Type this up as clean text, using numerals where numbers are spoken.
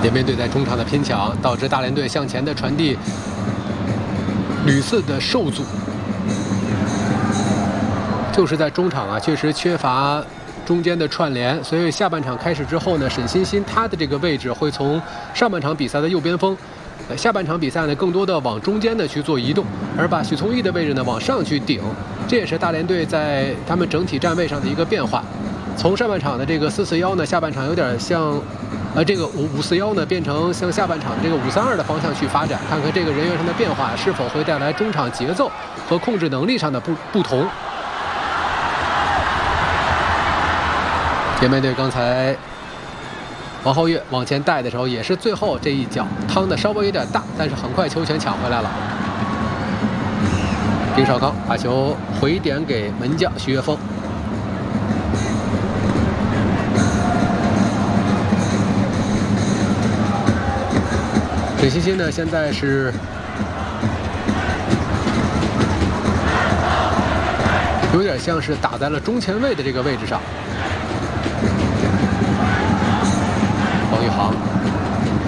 也面对在中场的拼抢，导致大连队向前的传递屡次的受阻。就是在中场啊，确实缺乏中间的串联，所以下半场开始之后呢，沈欣欣他的这个位置会从上半场比赛的右边锋，下半场比赛呢更多的往中间的去做移动，而把许聪毅的位置呢往上去顶，这也是大连队在他们整体站位上的一个变化。从上半场的这个4-4-1呢，下半场有点像，这个5-4-1呢变成向下半场这个5-3-2的方向去发展，看看这个人员上的变化是否会带来中场节奏和控制能力上的不同。前面队刚才王皓月往前带的时候，也是最后这一脚趟的稍微有点大，但是很快球权抢回来了。丁少刚把球回点给门将徐月峰。沈欣欣呢，现在是有点像是打在了中前卫的这个位置上。王宇航。